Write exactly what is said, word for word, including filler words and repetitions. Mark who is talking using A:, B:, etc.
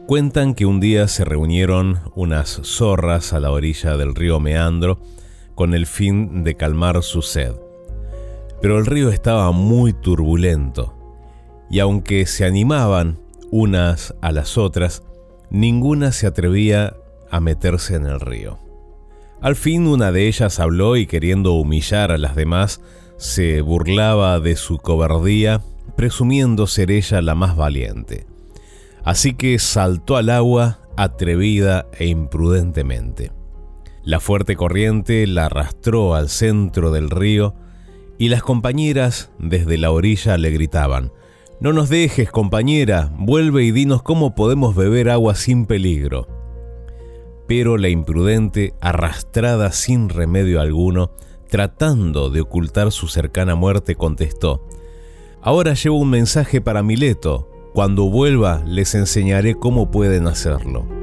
A: Cuentan que un día se reunieron unas zorras a la orilla del río Meandro con el fin de calmar su sed. Pero el río estaba muy turbulento, y aunque se animaban unas a las otras, ninguna se atrevía a meterse en el río. Al fin una de ellas habló y, queriendo humillar a las demás, se burlaba de su cobardía, presumiendo ser ella la más valiente. Así que saltó al agua atrevida e imprudentemente. La fuerte corriente la arrastró al centro del río y las compañeras desde la orilla le gritaban: «No nos dejes, compañera, vuelve y dinos cómo podemos beber agua sin peligro». Pero la imprudente, arrastrada sin remedio alguno, tratando de ocultar su cercana muerte, contestó: «Ahora llevo un mensaje para Mileto. Cuando vuelva les enseñaré cómo pueden hacerlo».